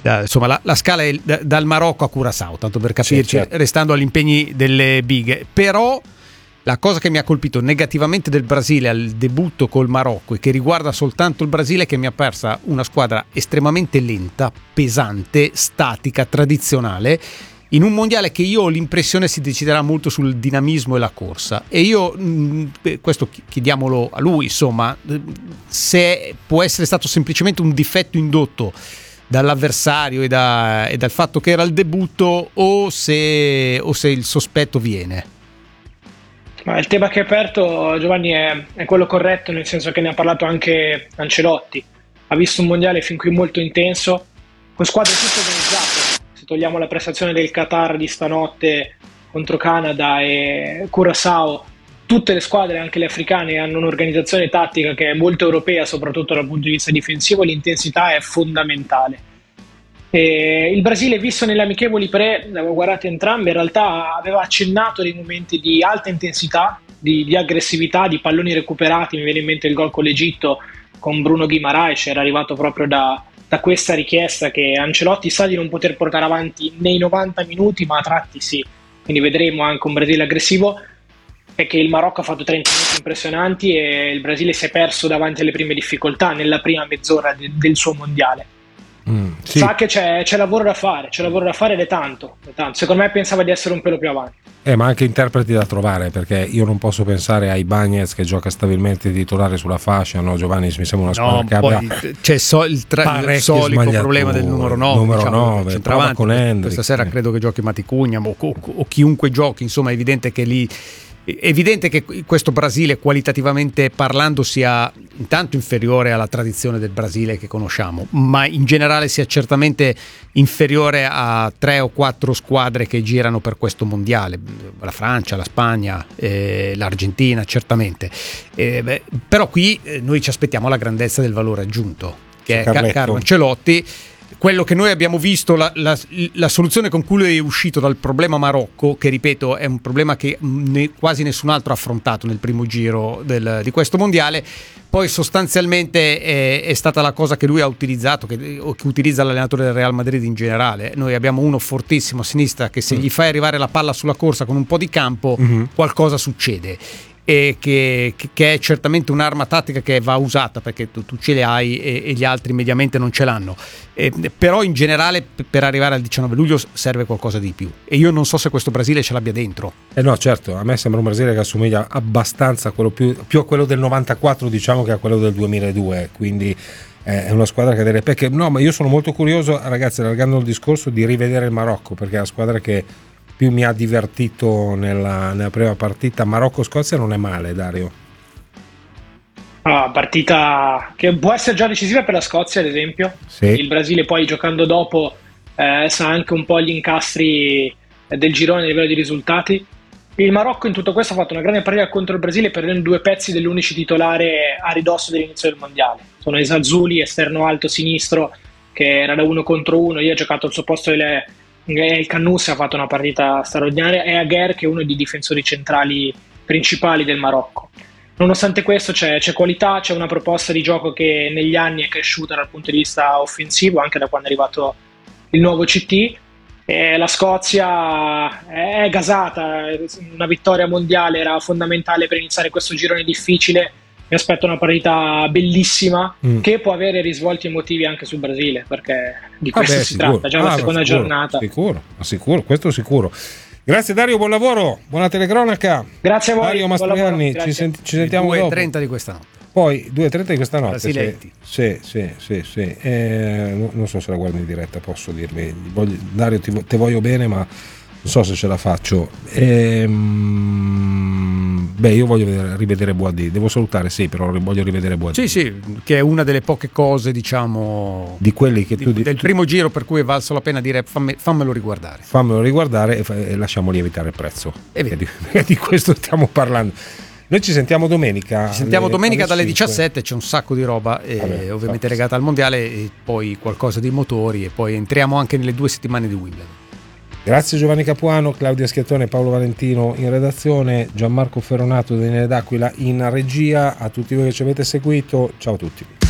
insomma la scala è dal Marocco a Curaçao, tanto per capirci, sì, certo. restando agli impegni delle bighe. Però la cosa che mi ha colpito negativamente del Brasile al debutto col Marocco e che riguarda soltanto il Brasile è che mi ha persa una squadra estremamente lenta, pesante, statica, tradizionale, in un mondiale che io ho l'impressione si deciderà molto sul dinamismo e la corsa. E io, questo chiediamolo a lui, insomma, se può essere stato semplicemente un difetto indotto dall'avversario e dal fatto che era il debutto o se il sospetto viene. Ma il tema che hai aperto, Giovanni, è quello corretto, nel senso che ne ha parlato anche Ancelotti. Ha visto un mondiale fin qui molto intenso, con squadre tutte organizzate. Se togliamo la prestazione del Qatar di stanotte contro Canada e Curaçao, tutte le squadre, anche le africane, hanno un'organizzazione tattica che è molto europea, soprattutto dal punto di vista difensivo. L'intensità è fondamentale. E il Brasile, visto nelle amichevoli le avevo guardate entrambe, in realtà aveva accennato dei momenti di alta intensità, di aggressività, di palloni recuperati. Mi viene in mente il gol con l'Egitto con Bruno Guimaraes, era arrivato proprio da questa richiesta che Ancelotti sa di non poter portare avanti nei 90 minuti, ma a tratti sì. Quindi vedremo anche un Brasile aggressivo. È che il Marocco ha fatto 30 minuti impressionanti e il Brasile si è perso davanti alle prime difficoltà nella prima mezz'ora del suo mondiale. Sì. Sa che c'è lavoro da fare ed è tanto. Secondo me pensava di essere un pelo più avanti. Ma anche interpreti da trovare, perché io non posso pensare ai Bagnez che gioca stabilmente titolare sulla fascia, no? Giovanni, mi sembra una squadra che abbia c'è il solito problema del numero 9, prova con Hendrick. Questa sera credo che giochi Mati Cunha o chiunque giochi, insomma è evidente che lì evidente che questo Brasile qualitativamente parlando sia intanto inferiore alla tradizione del Brasile che conosciamo, ma in generale sia certamente inferiore a 3 o 4 squadre che girano per questo mondiale, la Francia, la Spagna, l'Argentina certamente, però qui noi ci aspettiamo la grandezza del valore aggiunto che è Carlo Ancelotti. Quello che noi abbiamo visto, la soluzione con cui lui è uscito dal problema Marocco, che ripeto è un problema che quasi nessun altro ha affrontato nel primo giro di questo mondiale, poi sostanzialmente è stata la cosa che lui ha utilizzato, che utilizza l'allenatore del Real Madrid in generale. Noi abbiamo uno fortissimo a sinistra che se gli fai arrivare la palla sulla corsa con un po' di campo qualcosa succede. E che è certamente un'arma tattica che va usata perché tu ce le hai e gli altri mediamente non ce l'hanno, però in generale per arrivare al 19 luglio serve qualcosa di più e io non so se questo Brasile ce l'abbia dentro. No, certo, a me sembra un Brasile che assomiglia abbastanza a quello più a quello del 94 diciamo che a quello del 2002, quindi è una squadra che deve, perché no, ma io sono molto curioso, ragazzi, allargando il discorso, di rivedere il Marocco, perché è la squadra che più mi ha divertito nella prima partita. Marocco-Scozia non è male, Dario. Partita che può essere già decisiva per la Scozia, ad esempio. Sì. Il Brasile poi giocando dopo sa anche un po' gli incastri del girone a livello di risultati. Il Marocco in tutto questo ha fatto una grande partita contro il Brasile, perdendo 2 pezzi dell'unici titolare a ridosso dell'inizio del mondiale. Sono Esazzuli, esterno alto sinistro, che era da 1 contro 1. Io ho giocato al suo posto il Cannus, ha fatto una partita straordinaria, e Aguer, che è uno dei difensori centrali principali del Marocco. Nonostante questo c'è qualità, c'è una proposta di gioco che negli anni è cresciuta dal punto di vista offensivo, anche da quando è arrivato il nuovo CT. E la Scozia è gasata, una vittoria mondiale era fondamentale per iniziare questo girone difficile. Mi aspetto una partita bellissima che può avere risvolti emotivi anche sul Brasile, perché di questo si tratta, già la seconda giornata. Sicuro, questo sicuro. Grazie Dario, buon lavoro, buona telecronaca. Grazie a voi. Dario Mastroianni, ci sentiamo dopo. 2:30 di questa notte. Poi 2:30 di questa notte. Brasiletti. Sì. Non so se la guardo in diretta, posso dirvi. Dario, te voglio bene, ma non so se ce la faccio. Io voglio rivedere Boadì. Devo salutare, sì, però voglio rivedere Boadì. Sì, che è una delle poche cose, diciamo, di quelli che del primo giro per cui è valso la pena dire fammelo riguardare. Fammelo riguardare e lasciamo lievitare il prezzo. Di questo stiamo parlando. Noi ci sentiamo domenica. Dalle 17, c'è un sacco di roba, ovviamente legata al mondiale, e poi qualcosa di motori, e poi entriamo anche nelle 2 settimane di Wimbledon. Grazie Giovanni Capuano, Claudia Schiattone, Paolo Valentino in redazione, Gianmarco Ferronato, Daniele D'Aquila in regia. A tutti voi che ci avete seguito, ciao a tutti.